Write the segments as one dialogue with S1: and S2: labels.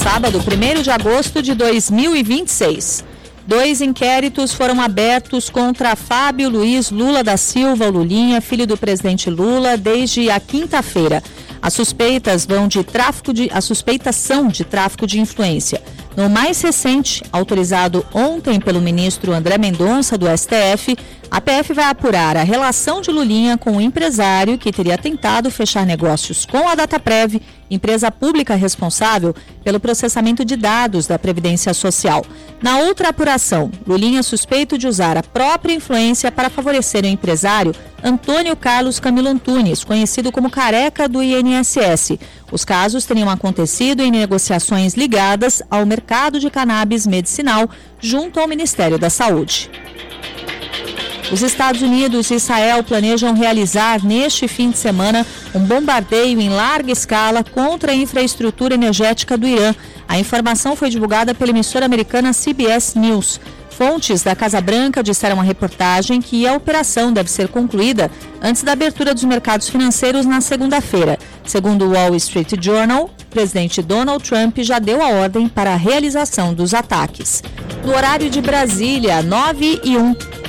S1: sábado, 1º de agosto de 2026. 2 inquéritos foram abertos contra Fábio Luiz Lula da Silva, o Lulinha, filho do presidente Lula, desde a quinta-feira. As suspeitas são de tráfico de influência. No mais recente, autorizado ontem pelo ministro André Mendonça, do STF, a PF vai apurar a relação de Lulinha com o empresário que teria tentado fechar negócios com a Dataprev, empresa pública responsável pelo processamento de dados da Previdência Social. Na outra apuração, Lulinha é suspeito de usar a própria influência para favorecer o empresário Antônio Carlos Camilo Antunes, conhecido como Careca do INSS. Os casos teriam acontecido em negociações ligadas ao mercado de cannabis medicinal junto ao Ministério da Saúde. Os Estados Unidos e Israel planejam realizar neste fim de semana um bombardeio em larga escala contra a infraestrutura energética do Irã. A informação foi divulgada pela emissora americana CBS News. Fontes da Casa Branca disseram à reportagem que a operação deve ser concluída antes da abertura dos mercados financeiros na segunda-feira. Segundo o Wall Street Journal, o presidente Donald Trump já deu a ordem para a realização dos ataques. No horário de Brasília, 9h01.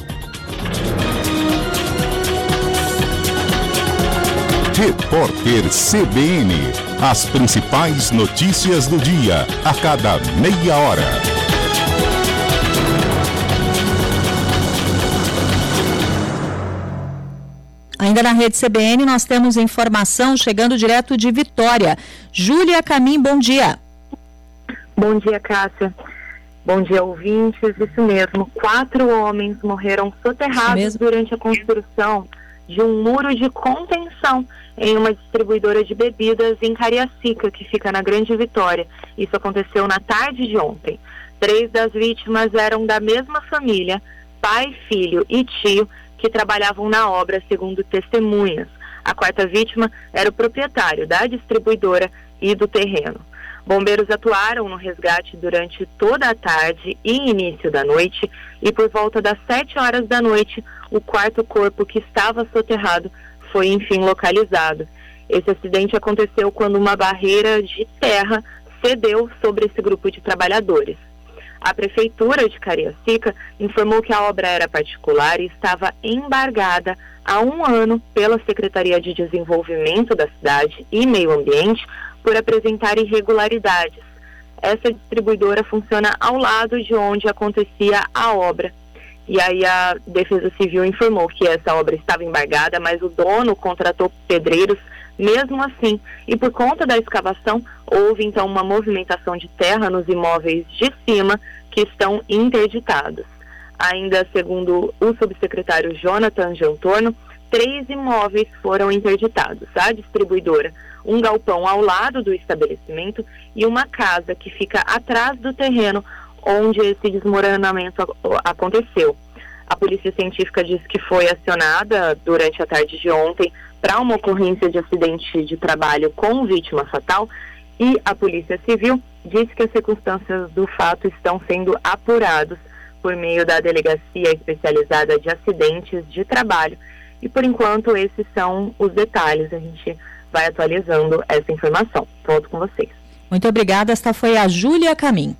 S2: Repórter CBN. As principais notícias do dia, a cada meia hora.
S1: Ainda na rede CBN, nós temos informação chegando direto de Vitória. Júlia Camim, bom dia.
S3: Bom dia, Cássia. Bom dia, ouvintes. Isso mesmo. 4 homens morreram soterrados durante a construção de um muro de contenção em uma distribuidora de bebidas em Cariacica, que fica na Grande Vitória. Isso aconteceu na tarde de ontem. 3 das vítimas eram da mesma família, pai, filho e tio, que trabalhavam na obra, segundo testemunhas. A 4ª vítima era o proprietário da distribuidora e do terreno. Bombeiros atuaram no resgate durante toda a tarde e início da noite, e por volta das 7 horas da noite, o 4º corpo que estava soterrado foi enfim localizado. Esse acidente aconteceu quando uma barreira de terra cedeu sobre esse grupo de trabalhadores. A Prefeitura de Cariacica informou que a obra era particular e estava embargada há 1 ano pela Secretaria de Desenvolvimento da Cidade e Meio Ambiente por apresentar irregularidades. Essa distribuidora funciona ao lado de onde acontecia a obra. E aí a Defesa Civil informou que essa obra estava embargada, mas o dono contratou pedreiros mesmo assim. E por conta da escavação, houve então uma movimentação de terra nos imóveis de cima que estão interditados. Ainda segundo o subsecretário Jonathan Jantorno, 3 imóveis foram interditados. A distribuidora, um galpão ao lado do estabelecimento e uma casa que fica atrás do terreno onde esse desmoronamento aconteceu. A Polícia Científica disse que foi acionada durante a tarde de ontem para uma ocorrência de acidente de trabalho com vítima fatal, e a Polícia Civil disse que as circunstâncias do fato estão sendo apuradas por meio da Delegacia Especializada de Acidentes de Trabalho. E por enquanto esses são os detalhes, a gente vai atualizando essa informação. Volto com vocês.
S1: Muito obrigada, esta foi a Júlia Camim.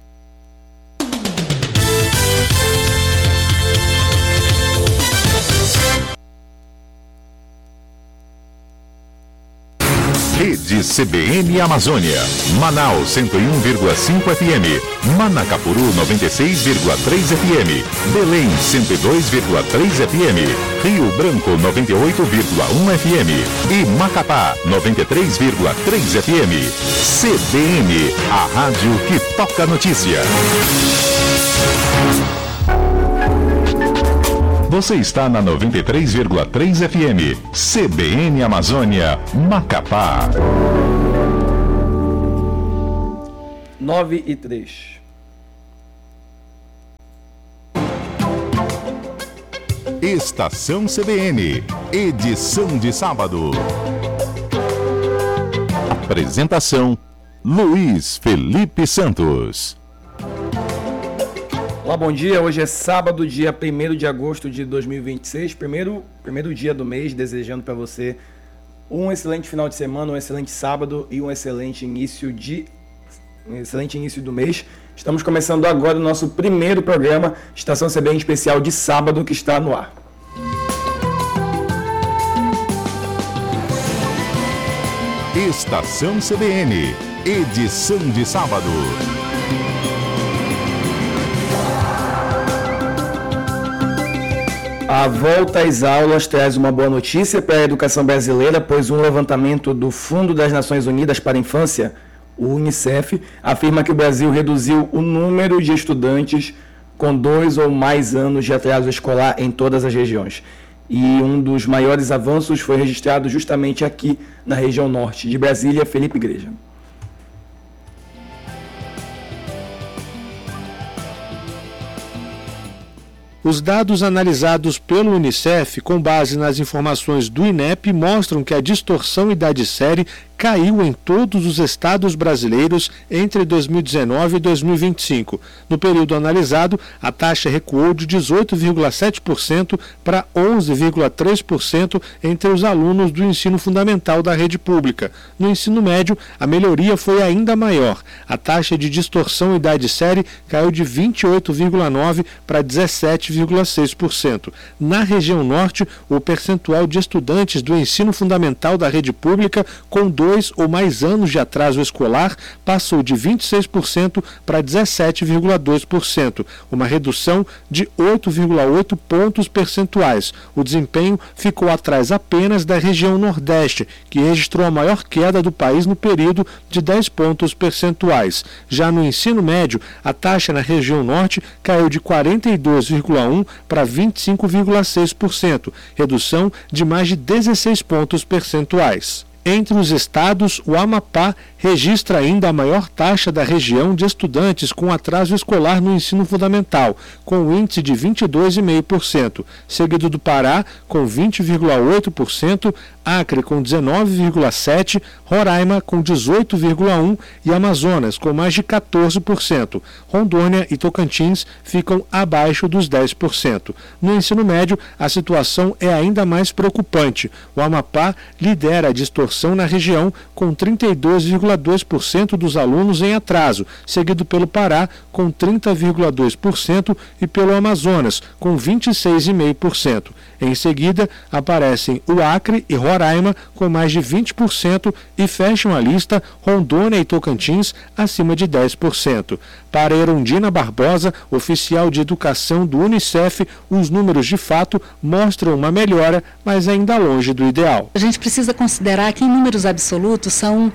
S2: Rede CBN Amazônia. Manaus 101,5 FM. Manacapuru 96,3 FM. Belém 102,3 FM. Rio Branco 98,1 FM. E Macapá 93,3 FM. CBN, a rádio que toca notícia. Você está na 93,3 FM. CBN Amazônia, Macapá.
S4: 9h03.
S2: Estação CBN, edição de sábado. Apresentação: Luiz Felipe Santos.
S4: Olá, bom dia. Hoje é sábado, dia 1º de agosto de 2026, primeiro dia do mês, desejando para você um excelente final de semana, um excelente sábado e um excelente início de excelente início do mês. Estamos começando agora o nosso primeiro programa, Estação CBN Especial de sábado, que está no ar.
S2: Estação CBN, edição de sábado.
S4: A volta às aulas traz uma boa notícia para a educação brasileira, pois um levantamento do Fundo das Nações Unidas para a Infância, o UNICEF, afirma que o Brasil reduziu o número de estudantes com 2 ou mais anos de atraso escolar em todas as regiões. E um dos maiores avanços foi registrado justamente aqui na região norte de Brasília. Felipe Igreja.
S5: Os dados analisados pelo UNICEF, com base nas informações do INEP, mostram que a distorção idade-série caiu em todos os estados brasileiros entre 2019 e 2025. No período analisado, a taxa recuou de 18,7% para 11,3% entre os alunos do ensino fundamental da rede pública. No ensino médio, a melhoria foi ainda maior. A taxa de distorção idade-série caiu de 28,9% para 17,6%. Na região norte, o percentual de estudantes do ensino fundamental da rede pública com 2 ou mais anos de atraso escolar passou de 26% para 17,2%, uma redução de 8,8 pontos percentuais. O desempenho ficou atrás apenas da região Nordeste, que registrou a maior queda do país no período de 10 pontos percentuais. Já no ensino médio, a taxa na região Norte caiu de 42,1% para 25,6%, redução de mais de 16 pontos percentuais. Entre os estados, o Amapá registra ainda a maior taxa da região de estudantes com atraso escolar no ensino fundamental, com índice de 22,5%, seguido do Pará, com 20,8%, Acre, com 19,7%, Roraima, com 18,1% e Amazonas, com mais de 14%. Rondônia e Tocantins ficam abaixo dos 10%. No ensino médio, a situação é ainda mais preocupante. O Amapá lidera a distorção na região, com 32,2% dos alunos em atraso, seguido pelo Pará, com 30,2% e pelo Amazonas, com 26,5%. Em seguida, aparecem o Acre e Roraima, com mais de 20%, e fecham a lista Rondônia e Tocantins, acima de 10%. Para Erundina Barbosa, oficial de educação do UNICEF, os números de fato mostram uma melhora, mas ainda longe do ideal.
S6: A gente precisa considerar que, em números absolutos, são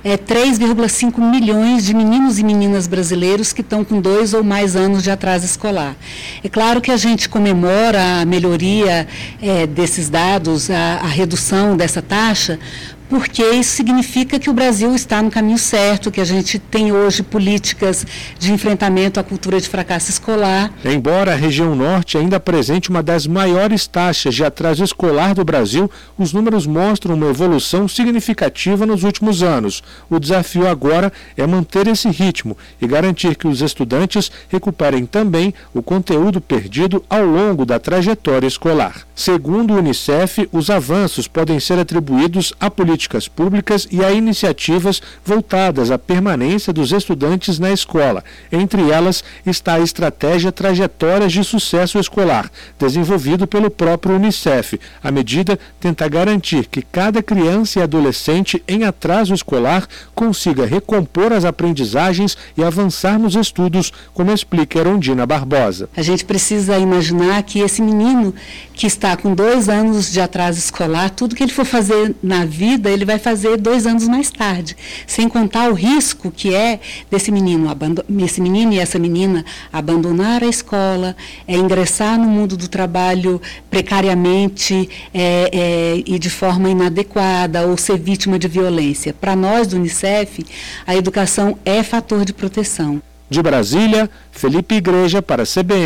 S6: 3,5 milhões de meninos e meninas brasileiros que estão com 2 ou mais anos de atraso escolar. É claro que a gente comemora a melhoria desses dados, a redução dessa taxa, porque isso significa que o Brasil está no caminho certo, que a gente tem hoje políticas de enfrentamento à cultura de fracasso escolar.
S5: Embora a região norte ainda apresente uma das maiores taxas de atraso escolar do Brasil, os números mostram uma evolução significativa nos últimos anos. O desafio agora é manter esse ritmo e garantir que os estudantes recuperem também o conteúdo perdido ao longo da trajetória escolar. Segundo o UNICEF, os avanços podem ser atribuídos a políticas públicas e a iniciativas voltadas à permanência dos estudantes na escola. Entre elas está a estratégia Trajetórias de Sucesso Escolar, desenvolvido pelo próprio UNICEF. A medida tenta garantir que cada criança e adolescente em atraso escolar consiga recompor as aprendizagens e avançar nos estudos, como explica Erundina Barbosa.
S6: A gente precisa imaginar que esse menino que está com 2 anos de atraso escolar, tudo que ele for fazer na vida, ele vai fazer 2 anos mais tarde, sem contar o risco que é desse menino e essa menina abandonar a escola, ingressar no mundo do trabalho precariamente e de forma inadequada, ou ser vítima de violência. Para nós do UNICEF, a educação é fator de proteção.
S5: De Brasília, Felipe Igreja para a CBN.